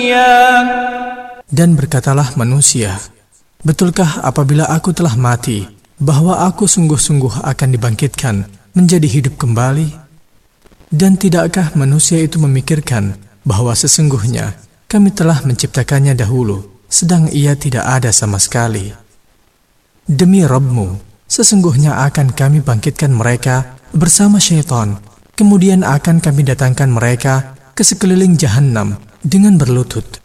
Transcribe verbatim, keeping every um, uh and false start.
Dan berkatalah manusia, betulkah apabila aku telah mati, bahwa aku sungguh-sungguh akan dibangkitkan menjadi hidup kembali? Dan tidakkah manusia itu memikirkan bahwa sesungguhnya kami telah menciptakannya dahulu, sedang ia tidak ada sama sekali? Demi Rabbmu, sesungguhnya akan kami bangkitkan mereka bersama syaitan, kemudian akan kami datangkan mereka ke sekeliling Jahannam dengan berlutut.